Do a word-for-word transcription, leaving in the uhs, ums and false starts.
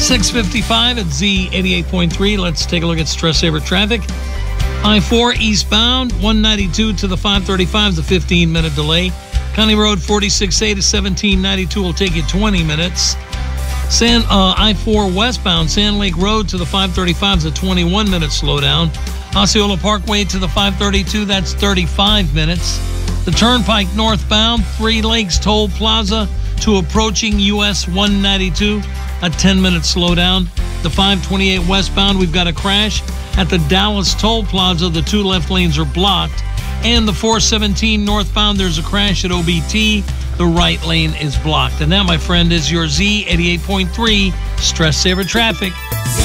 six fifty-five at Z eighty-eight point three. Let's take a look at Stress Saver traffic. I four eastbound, one ninety-two to the five thirty-five is a fifteen minute delay. County Road forty-six A to seventeen ninety-two will take you twenty minutes. San, uh, I four westbound, Sand Lake Road to the five thirty-five is a twenty-one minute slowdown. Osceola Parkway to the five thirty-two, that's thirty-five minutes. The Turnpike northbound, Three Lakes Toll Plaza to approaching U S one ninety-two, a ten minute slowdown. The five twenty-eight westbound, we've got a crash at the Dallas Toll Plaza. The two left lanes are blocked. And the four seventeen northbound, there's a crash at O B T. The right lane is blocked. And that, my friend, is your Z eighty-eight point three Stress Saver traffic.